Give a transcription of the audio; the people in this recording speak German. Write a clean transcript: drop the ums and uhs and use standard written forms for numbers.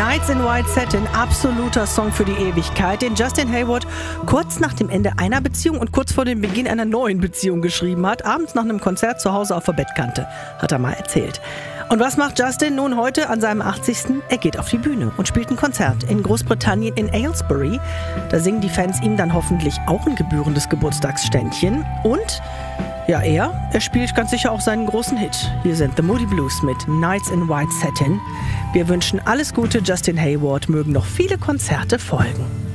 Nights in White Satin, absoluter Song für die Ewigkeit, den Justin Hayward kurz nach dem Ende einer Beziehung und kurz vor dem Beginn einer neuen Beziehung geschrieben hat, abends nach einem Konzert zu Hause auf der Bettkante, hat er mal erzählt. Und was macht Justin nun heute an seinem 80.? Er geht auf die Bühne und spielt ein Konzert in Großbritannien in Aylesbury. Da singen die Fans ihm dann hoffentlich auch ein gebührendes Geburtstagsständchen. Und ja, er spielt ganz sicher auch seinen großen Hit. Hier sind The Moody Blues mit Nights in White Satin. Wir wünschen alles Gute, Justin Hayward, mögen noch viele Konzerte folgen.